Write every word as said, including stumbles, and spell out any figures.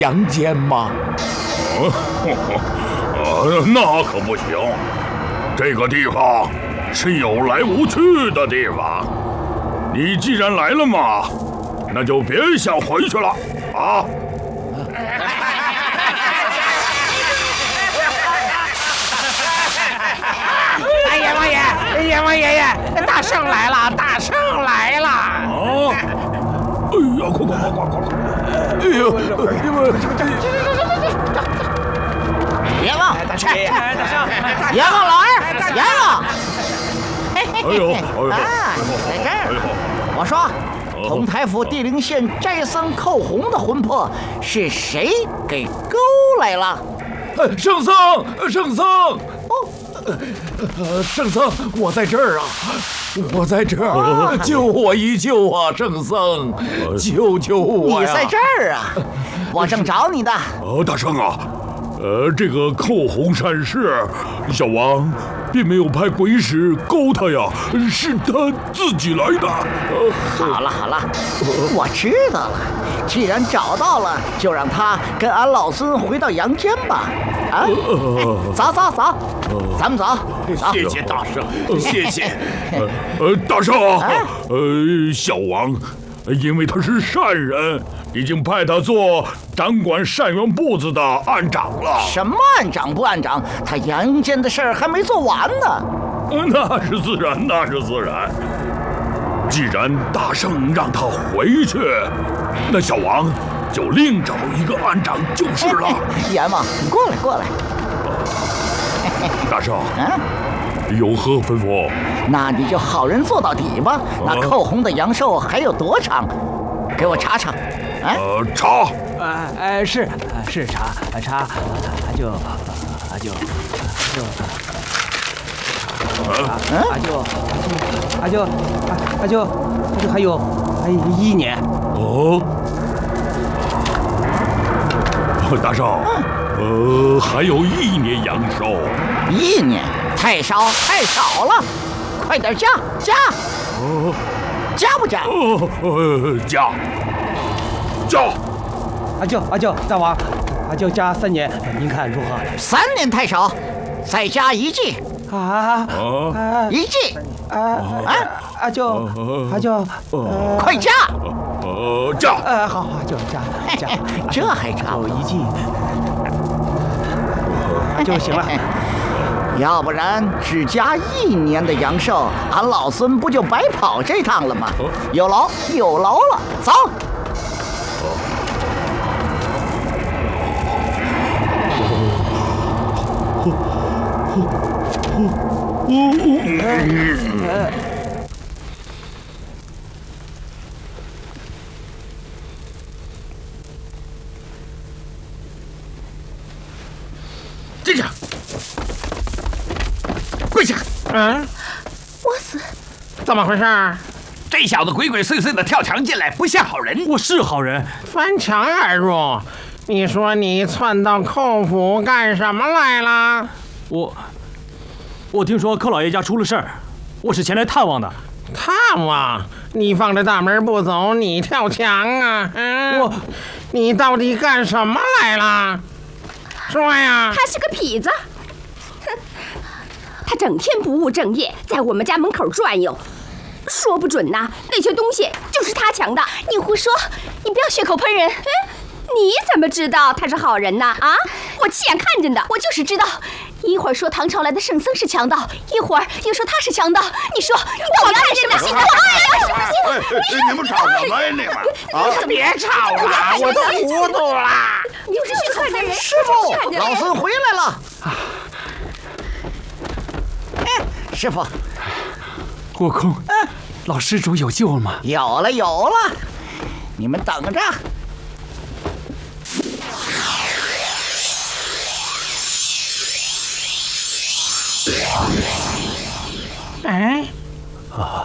阳间吗？ 呃，那可不行，这个地方是有来无去的地方。你既然来了嘛，那就别想回去了啊！ 哎呀王爷，哎呀王爷爷，大圣来了，大圣来了！ 啊！哎呀，快快快快快！哎呦， 阎王， 大圣，大圣， 阎王老二，阎王！ 哎呦，哎呦， 啊，在这儿。我说，同台府地灵县斋僧寇洪的魂魄是谁给勾来了？ 圣僧，圣僧，哦，呃，圣僧，我在这儿啊，我在这儿，救我一救啊，圣僧，救救我呀！ 你在这儿啊，我正找你呢。 呃，大圣啊，呃，这个寇洪善事，小王并没有派鬼使勾他呀，是他自己来的。呃、 好了好了，我知道了。既然找到了，就让他跟俺老孙回到阳间吧。啊，走走走，咱们走。 谢谢大圣，谢谢。 呃，呃大圣，呃，小王，因为他是善人，已经派他做掌管善缘部子的案长了。 什么案长不案长？他阳间的事儿还没做完呢。 呃，那是自然，那是自然。既然大圣让他回去，那小王就另找一个案长就是了。 阎王，你过来过来。 大圣， 啊， 有何吩咐？ 那你就好人做到底吧。那寇洪的阳寿还有多长？给我查查。啊， 呃，查。 呃呃是是查查，就就就。啊就啊就啊就啊就还有还有一年哦，大圣，呃，还有一年阳寿。 一年太少太少了，快点加加！ 哦， 加不加？ 哦，呃，加加。 啊就啊就大王，啊就加三年，您看如何？ 三年太少，再加一季。 啊啊！ 一季啊啊啊就啊就快加！ 呃，加！ 呃，好好就加加， 这还差有一季就行了。 要不然只加一年的阳寿，俺老孙不就白跑这趟了吗？有劳有劳了，走。 站着，跪下！ 嗯，我死， 怎么回事？ 这小子鬼鬼祟祟的跳墙进来，不像好人。 我是好人， 翻墙而入。你说你窜到寇府干什么来了？ 我我听说寇老爷家出了事儿，我是前来探望的。 探望？你放着大门不走，你跳墙啊？嗯， 我， 你到底干什么来了？说呀！ 他是个痞子，哼，他整天不务正业，在我们家门口转悠，说不准呐，那些东西就是他抢的。你胡说，你不要血口喷人。嗯，你怎么知道他是好人呢？啊，我亲眼看见的，我就是知道。一会儿说唐朝来的圣僧是强盗，一会儿又说他是强盗。你说你到底看什么心呢？ 哎，你们吵什么呀？你们啊！ 别吵了，我都糊涂了。 你又是血口喷人！ 师傅，老孙回来了。哎，师傅， 悟空，老施主有救了吗？ 有了有了，你们等着，